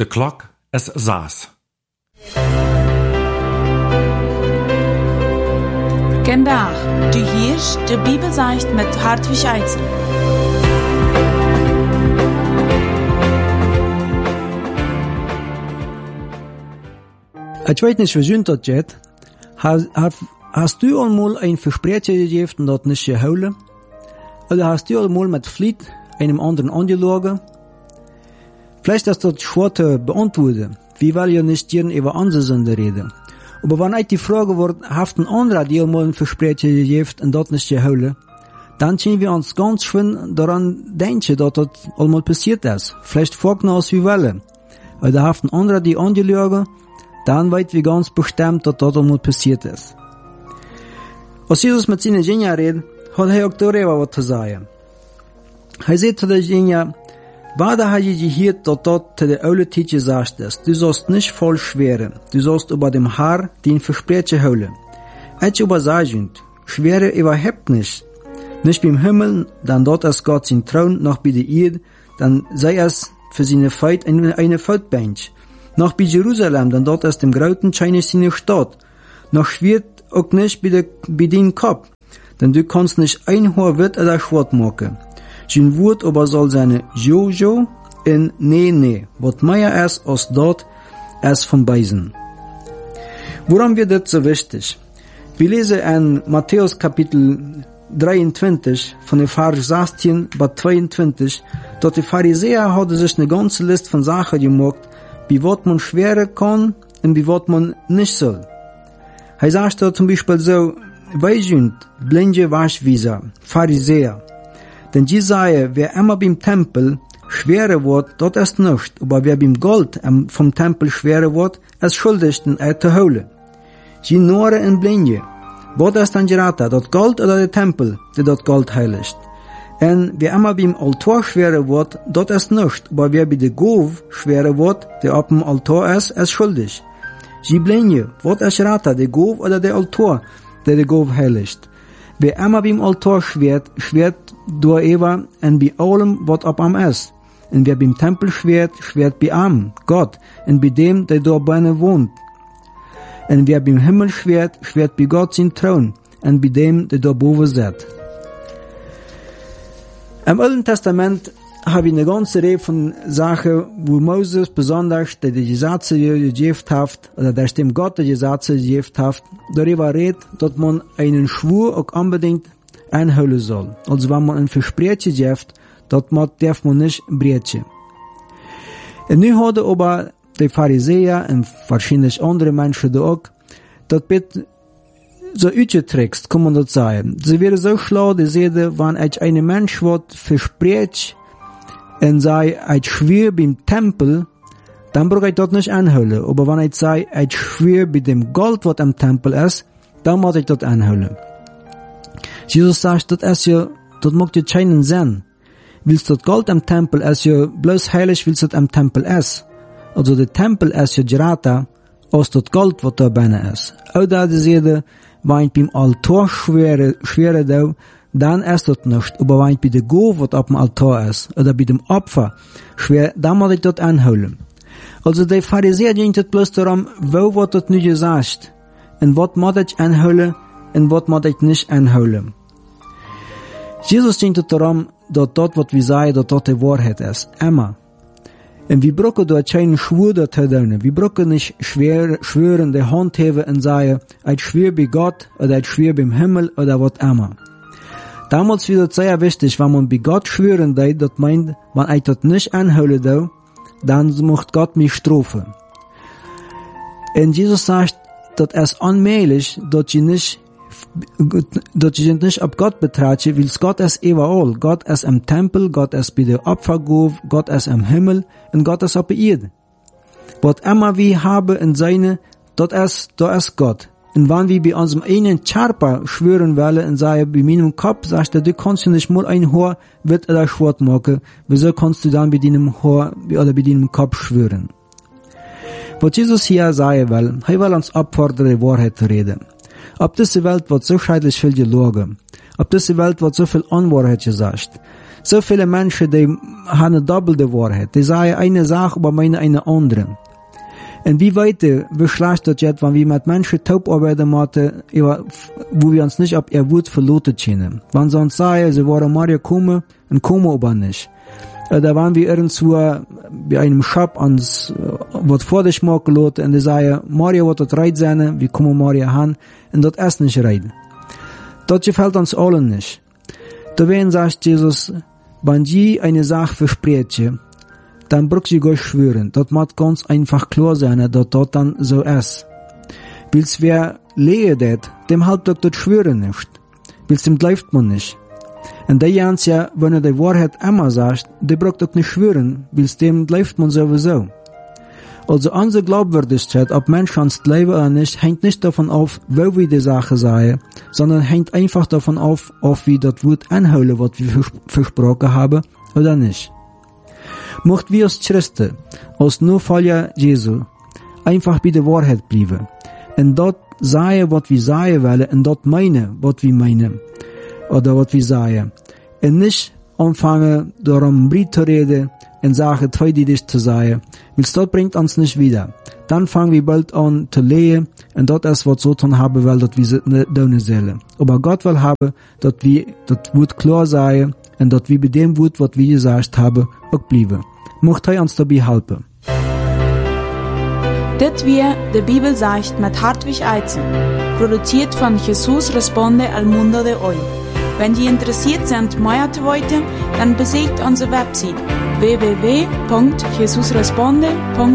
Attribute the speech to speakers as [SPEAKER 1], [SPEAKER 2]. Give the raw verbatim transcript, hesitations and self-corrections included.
[SPEAKER 1] De klok is zes.
[SPEAKER 2] Vandaag, du hörst de Bibelsicht mit Hartwig Eitzel.
[SPEAKER 3] Ich weiß nicht, wie schön das geht. Hast du einmal ein Versprechen gegeben und das nicht gehalten? Oder hast du einmal mit Fliet einem anderen angelogen? Vielleicht ist das schwer zu beantworten. Wir wollen ja nicht hier über andere Sünde reden. Aber wenn ich die Frage wird, hat ein anderer dir einmal ein Versprechen gegeben und das nicht gehalten, dann können wir uns ganz schön daran denken, dass das einmal passiert ist. Vielleicht folgt noch als wir wollen. Oder hat ein anderer die angelogen, dann weit wir ganz bestimmt, dass das einmal passiert ist. Als Jesus mit seinen Jüngern redet, hat er auch darüber was zu sagen. Er sagt zu den Jüngern, Wada hat je gehört, dass dort zu der Eule Zeit gesagt ist, du sollst nicht voll schweren, du sollst über dem Haar den Versprechen holen. Ich übersage, schwere überhaupt nicht. Nicht beim Himmel, dann dort ist Gott sein Thron, noch bei der Erde, dann sei es für seine Feit eine, eine Feldbank. Noch bei Jerusalem, dann dort ist dem Grauten scheine seine Stadt. Noch schwert auch nicht bei, der, bei den Kopf, denn du kannst nicht ein Haar wit oder schwarz machen. Sein Wort aber soll seine Jojo in Nee, Nee, wat mehr ist als dort, ist vom Beisen. Warum wird das so wichtig? Wir lesen in Matthäus Kapitel dreiundzwanzig, von den Vers sechzehn bis zweiundzwanzig, dass die Pharisäer hatten sich eine ganze Liste von Sachen gemacht, wie wat man schweren kann und wie wat man nicht soll. Er sagt da zum Beispiel so, wij sind blinde Waschwieser, Pharisäer. Denn die sagen, wer immer beim Tempel schwerer wird, dort ist nicht. Aber wer beim Gold vom Tempel schwerer wird, ist schuldig, den er zu holen. Sie nur in Blinde. Was ist dann geraten, das Gold oder der Tempel, der dort Gold heiligt? Und wer immer beim Altar schwerer wird, dort ist nicht. Aber wer bei der Gov schwerer wird, der auf dem Altar ist, ist schuldig. Sie Blinde. Was ist geraten, der Gov oder der Altar, der der Gov heiligt? Wer immer beim Altar schwert, schwert durch Eva und bei allem, was ab am ist. Und wer beim Tempel schwert, schwert bei am, Gott, und bei dem, der dort bei wohnt. Und wer beim Himmel schwert, schwert bei Gott sein Thron, und bei dem, der dort boven sitzt. Im Alten Testament habe ich eine ganze Reihe von Sachen, wo Moses besonders, der die Gesetze gegeben hat, oder der dem Gott die Gesetze gegeben hat, darüber redet, dass man einen Schwur auch unbedingt einhalten soll. Also wenn man ein Versprechen gibt, das darf man nicht brechen. Und nun hat aber die Pharisäer und wahrscheinlich andere Menschen da auch, das wird so uitgetrickst, kann man das sagen. Sie wären so schlau, die sehen, wenn ich einen Mensch wird verspricht, und sei, ich schwöre beim Tempel, dann brauche ich das nicht anhören. Aber wenn ich sage, ich schwöre bei dem Gold, was am Tempel ist, dann muss ich das anhören. Jesus sagt, das ist ja, das macht ja keinen Sinn. Willst das Gold am Tempel ist ja bloß heilig, willst das am Tempel ist. Also der Tempel ist ja geraten, als das Gold, was da bei ist. Oder die Seele, wenn ich beim Altar schwöre, schwöre da, dann ist das nicht. Aber wenn ich bei der Go, was auf dem Altar ist, oder bei dem Opfer, schwer, dann muss ich das anholen. Also die Pharisäer denken das bloß darum, wo wird das nicht gesagt, und was muss ich anholen, und was muss ich nicht anholen. Jesus denkt darum, dass das, was wir sagen, dass das die Wahrheit ist. Immer. Und wir brauchen dort keinen Schwur da tun. Wir brauchen nicht schwer, schwören, die Hand heben und sagen, ich schwöre bei Gott, oder ich schwöre beim Himmel, oder was immer. Damals wird es sehr wichtig, wenn man bei Gott schwören will, das meint, wenn ich das nicht anhören will, dann muss Gott mich strafen. Und Jesus sagt, das ist unmöglich, dass ich nicht, dass ich nicht auf Gott betrachte, weil Gott ist überall. Gott ist im Tempel, Gott ist bei der Opfergabe, Gott ist im Himmel und Gott ist auf der Erde. Was immer wir haben in seine, das ist, das ist Gott. Und wenn wir bei unserem einen Charpa schwören wollen und sagen, bei meinem Kopf, sagst du, du kannst nicht mal ein Haar wit oder schwarz machen, wieso kannst du dann bei deinem Haar oder bei deinem Kopf schwören? Was Jesus hier sagen will, er will uns abfordern, die Wahrheit zu reden. Ob diese Welt wird so schrecklich viel gelogen, ob diese Welt wird so viel Unwahrheit gesagt, So viele Menschen, die haben eine doppelte Wahrheit. Die sagen eine Sache, aber meinen eine andere. Und wie weit, wie schlecht das jetzt, wenn wir mit Menschen taub arbeiten machen, wo wir uns nicht auf ihr Wort verloten können. Wenn sie uns sagen, sie wollen Maria kommen, und kommen aber nicht. Da waren wir irgendwo bei einem Shop ans, was vor dich machen lassen, und die sagen, Maria wird das reit sein, wir kommen Maria an, und das erst nicht rein. Das gefällt uns allen nicht. Deswegen sagt Jesus, wenn sie eine Sache versprechen, dann braucht sie euch schwören. Das muss ganz einfach klar sein, dass das dann so ist. Weil's wer lehe das, dem halt doch das Schwören nicht. Weil's dem läuft man nicht. Und der Jans ja, wenn er die Wahrheit immer sagt, der braucht doch nicht schwören, weil's dem läuft man sowieso. Also unsere Glaubwürdigkeit, ob Menschen uns leben oder nicht, hängt nicht davon auf, wo wir die Sache sagen, sondern hängt einfach davon auf, ob wir das Wort anholen, was wir vers- versprochen haben, oder nicht. Mocht wir als Christen, als Nachfolger Jesu, einfach bei der Wahrheit bleiben, und dort sagen, was wir sagen wollen, und dort meinen, was wir meinen, oder was wir sagen, und nicht anfangen, darum Brief zu reden, und Sachen zweidiedig zu sagen, weil das bringt uns nicht wieder. Dann fangen wir bald an zu lehen, und das ist, was Satan haben will, dass wir nicht sollen. Aber Gott will haben, dass wir das Wort klar sagen, und dass wir bei dem Wort, was wir gesagt haben, auch bleiben. Mocht er uns dabei helfen.
[SPEAKER 2] Das wir die Bibel sagt mit Hartwig Eizen, produziert von Jesus Responde al Mundo de Hoy. Wenn Sie interessiert sind, mehr zu wissen, dann besucht unsere Website w w w punkt jesus responde punkt